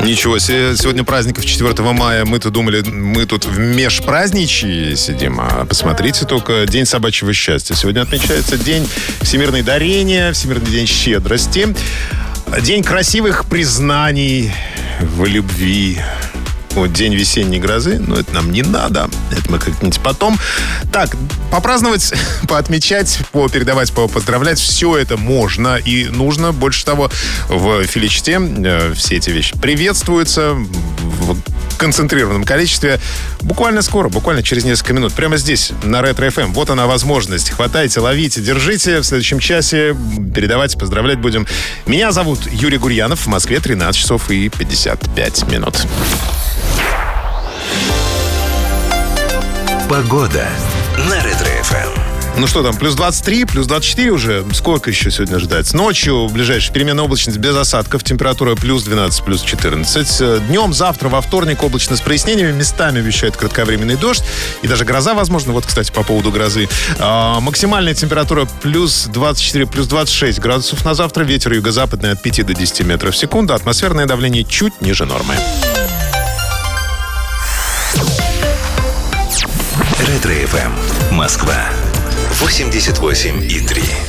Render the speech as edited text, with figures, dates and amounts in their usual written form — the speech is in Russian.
Ничего себе, сегодня праздников 4 мая. Мы-то думали, мы тут в межпраздничье сидим, а посмотрите только, День собачьего счастья. Сегодня отмечается День всемирной дарения, Всемирный день щедрости, День красивых признаний в любви. Вот день весенней грозы, но это нам не надо. Это мы как-нибудь потом. Так, попраздновать, поотмечать, попередавать, поздравлять. Все это можно и нужно. Больше того, в Филичте все эти вещи приветствуются в концентрированном количестве. Буквально скоро, буквально через несколько минут. Прямо здесь, на Ретро ФМ. Вот она возможность. Хватайте, ловите, держите. В следующем часе передавать, поздравлять будем. Меня зовут Юрий Гурьянов. В Москве 13 часов и 55 минут. Погода на Ретро-ФМ. Ну что там, плюс 23, плюс 24 уже? Сколько еще сегодня ждать? Ночью ближайшая переменная облачность без осадков. Температура плюс 12, плюс 14. Днем завтра, во вторник, облачно с прояснениями. Местами обещают кратковременный дождь. И даже гроза, возможно. Вот, кстати, по поводу грозы. Максимальная температура плюс 24, плюс 26 градусов на завтра. Ветер юго-западный от 5 до 10 метров в секунду. Атмосферное давление чуть ниже нормы. Ретро-ФМ. Москва. 88,3.